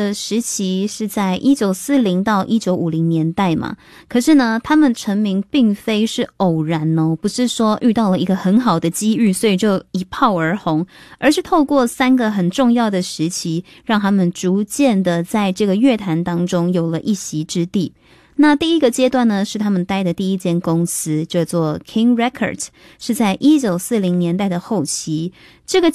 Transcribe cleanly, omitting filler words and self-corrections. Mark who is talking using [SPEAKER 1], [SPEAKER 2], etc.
[SPEAKER 1] 的时期是在1940到1950年代嘛，可是呢他们成名并非是偶然哦，不是说遇到了一个很好的机遇所以就一炮而红，而是透过3个很重要的时期，让他们逐渐的在这个乐坛当中有了一席之地。那第一个阶段呢，是他们待的第一间公司，叫做 King Records， 是在1940年代的后期。这个